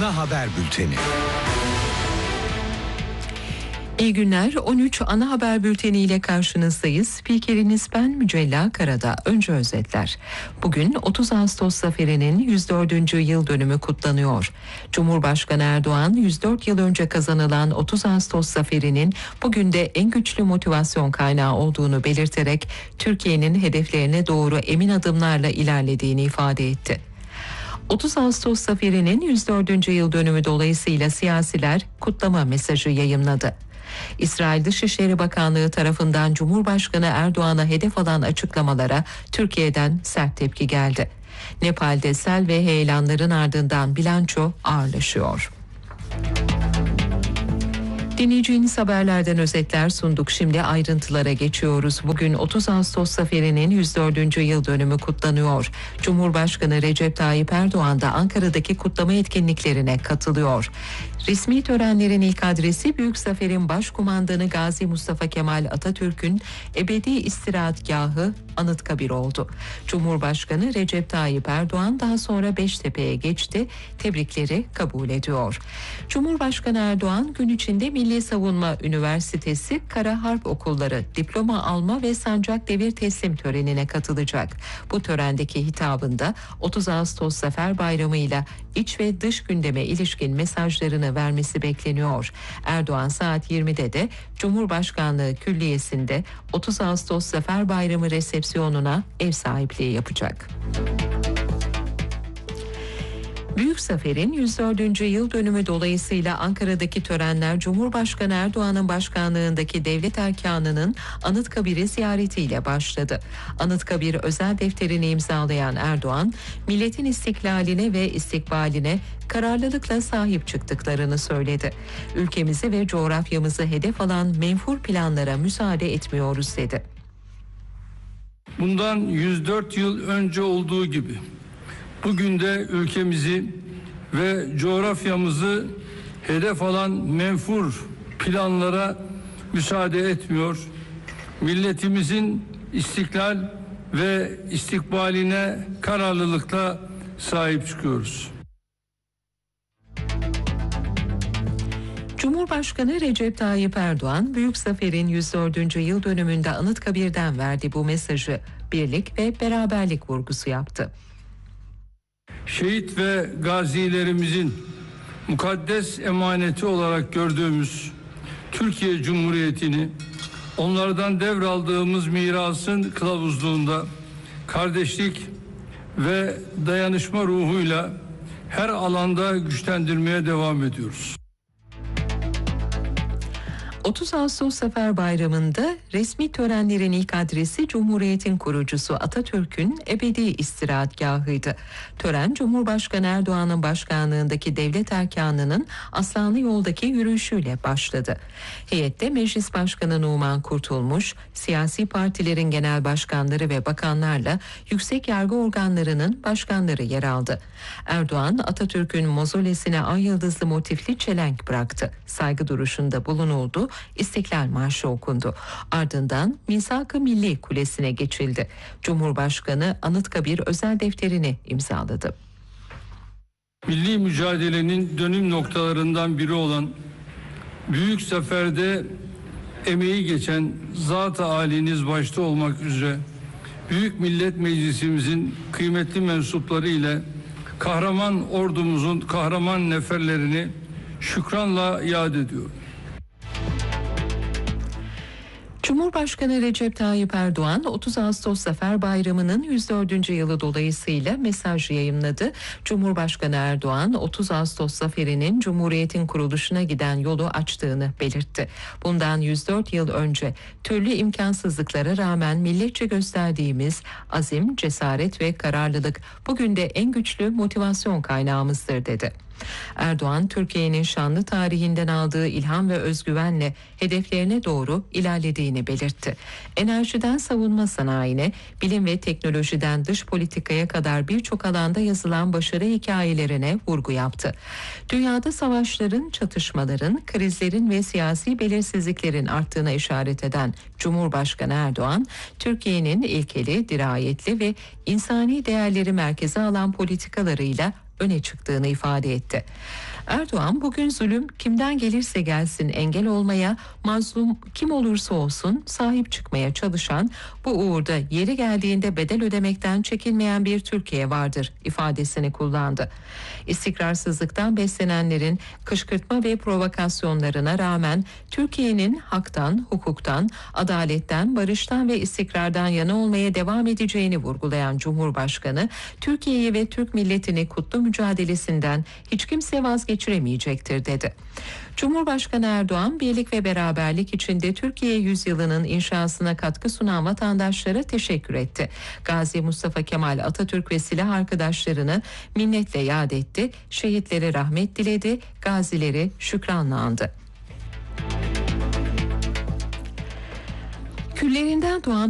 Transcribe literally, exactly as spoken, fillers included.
Ana haber bülteni. İyi günler. on üç ana haber bülteni ile karşınızdayız. Spikeriniz ben Mücella Karada. Önce özetler. Bugün otuz Ağustos zaferinin yüz dördüncü yıl dönümü kutlanıyor. Cumhurbaşkanı Erdoğan yüz dört yıl önce kazanılan otuz Ağustos zaferinin bugün de en güçlü motivasyon kaynağı olduğunu belirterek Türkiye'nin hedeflerine doğru emin adımlarla ilerlediğini ifade etti. otuz Ağustos zaferinin yüz dördüncü yıl dönümü dolayısıyla siyasiler kutlama mesajı yayımladı. İsrail Dışişleri Bakanlığı tarafından Cumhurbaşkanı Erdoğan'a hedef alan açıklamalara Türkiye'den sert tepki geldi. Nepal'de sel ve heyelanların ardından bilanço ağırlaşıyor. Dinleyeceğiniz haberlerden özetler sunduk. Şimdi ayrıntılara geçiyoruz. Bugün otuz Ağustos zaferinin yüz dördüncü yıl dönümü kutlanıyor. Cumhurbaşkanı Recep Tayyip Erdoğan da Ankara'daki kutlama etkinliklerine katılıyor. Resmi törenlerin ilk adresi Büyük Zafer'in Başkumandanı Gazi Mustafa Kemal Atatürk'ün ebedi istirahatgahı Anıtkabir oldu. Cumhurbaşkanı Recep Tayyip Erdoğan daha sonra Beştepe'ye geçti, tebrikleri kabul ediyor. Cumhurbaşkanı Erdoğan gün içinde Milli Savunma Üniversitesi Kara Harp Okulları diploma alma ve sancak devir teslim törenine katılacak. Bu törendeki hitabında otuz Ağustos Zafer Bayramı ile iç ve dış gündeme ilişkin mesajlarını vermesi bekleniyor. Erdoğan saat yirmide de Cumhurbaşkanlığı Külliyesi'nde otuz Ağustos Zafer Bayramı resepsiyonuna ev sahipliği yapacak. Büyük Zafer'in yüz dördüncü yıl dönümü dolayısıyla Ankara'daki törenler Cumhurbaşkanı Erdoğan'ın başkanlığındaki devlet erkanının Anıtkabir'i ziyaretiyle başladı. Anıtkabir özel defterini imzalayan Erdoğan, milletin istiklaline ve istikbaline kararlılıkla sahip çıktıklarını söyledi. Ülkemizi ve coğrafyamızı hedef alan menfur planlara müsaade etmiyoruz dedi. Bundan yüz dört yıl önce olduğu gibi bugün de ülkemizi ve coğrafyamızı hedef alan menfur planlara müsaade etmiyor. Milletimizin istiklal ve istikbaline kararlılıkla sahip çıkıyoruz. Cumhurbaşkanı Recep Tayyip Erdoğan, Büyük Zafer'in yüz dördüncü yıl dönümünde Anıtkabir'den verdiği bu mesajı birlik ve beraberlik vurgusu yaptı. Şehit ve gazilerimizin mukaddes emaneti olarak gördüğümüz Türkiye Cumhuriyeti'ni onlardan devraldığımız mirasın kılavuzluğunda kardeşlik ve dayanışma ruhuyla her alanda güçlendirmeye devam ediyoruz. otuz Ağustos Zafer Bayramı'nda resmi törenlerin ilk adresi Cumhuriyet'in kurucusu Atatürk'ün ebedi istirahatgahıydı. Tören Cumhurbaşkanı Erdoğan'ın başkanlığındaki devlet erkanının Aslanlı Yol'daki yürüyüşüyle başladı. Heyette Meclis Başkanı Numan Kurtulmuş, siyasi partilerin genel başkanları ve bakanlarla yüksek yargı organlarının başkanları yer aldı. Erdoğan, Atatürk'ün mozolesine ay yıldızlı motifli çelenk bıraktı. Saygı duruşunda bulunuldu. İstiklal Marşı okundu. Ardından Misak-ı Milli Kulesi'ne geçildi. Cumhurbaşkanı Anıtkabir özel defterini imzaladı. Milli mücadelenin dönüm noktalarından biri olan Büyük Zafer'de emeği geçen zat-ı âliniz başta olmak üzere Büyük Millet Meclisimizin kıymetli mensupları ile kahraman ordumuzun kahraman neferlerini şükranla yad ediyorum. Cumhurbaşkanı Recep Tayyip Erdoğan otuz Ağustos Zafer Bayramı'nın yüz dördüncü yılı dolayısıyla mesaj yayımladı. Cumhurbaşkanı Erdoğan otuz Ağustos Zaferi'nin Cumhuriyet'in kuruluşuna giden yolu açtığını belirtti. Bundan yüz dört yıl önce türlü imkansızlıklara rağmen milletçe gösterdiğimiz azim, cesaret ve kararlılık bugün de en güçlü motivasyon kaynağımızdır dedi. Erdoğan, Türkiye'nin şanlı tarihinden aldığı ilham ve özgüvenle hedeflerine doğru ilerlediğini belirtti. Enerjiden savunma sanayine, bilim ve teknolojiden dış politikaya kadar birçok alanda yazılan başarı hikayelerine vurgu yaptı. Dünyada savaşların, çatışmaların, krizlerin ve siyasi belirsizliklerin arttığına işaret eden Cumhurbaşkanı Erdoğan, Türkiye'nin ilkeli, dirayetli ve insani değerleri merkeze alan politikalarıyla öne çıktığını ifade etti. Erdoğan bugün zulüm kimden gelirse gelsin engel olmaya, mazlum kim olursa olsun sahip çıkmaya çalışan, bu uğurda yeri geldiğinde bedel ödemekten çekinmeyen bir Türkiye vardır ifadesini kullandı. İstikrarsızlıktan beslenenlerin kışkırtma ve provokasyonlarına rağmen Türkiye'nin haktan, hukuktan, adaletten, barıştan ve istikrardan yana olmaya devam edeceğini vurgulayan Cumhurbaşkanı, Türkiye'yi ve Türk milletini kutlu mücadelesinden hiç kimse vazgeçiremeyecektir dedi. Cumhurbaşkanı Erdoğan, birlik ve beraberlik içinde Türkiye yüzyılının inşasına katkı sunan vatandaşlara teşekkür etti. Gazi Mustafa Kemal Atatürk ve silah arkadaşlarını minnetle yad etti, şehitlere rahmet diledi, gazileri şükranla andı. Küllerinden doğan